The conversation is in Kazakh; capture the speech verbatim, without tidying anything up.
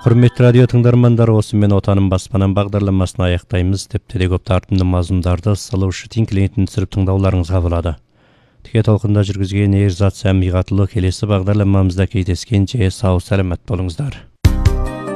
Құрметті радио тыңдармандар, осымен Отаным баспанам бағдарламасын аяқтаймыз. Тіпті де көп тартымды мазмұндарды сылаушы тинклейтін түсіріп тыңдауларыңызға болады. Тіке толқында жүргізген Ерзат Сәмиғатұлы келесі бағдарламамызда кездескенше сау сәлемет болыңыздар.